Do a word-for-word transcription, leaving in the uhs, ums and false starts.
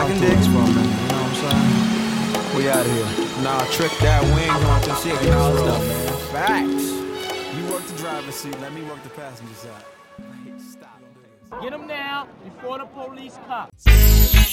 can dig it. For a minute, you know what I'm saying? We out of here. Nah, trick that. We ain't going to shit. Get all stuff, man. Facts. You work the driver's seat. Let me work the passenger side. Get him now before the police come.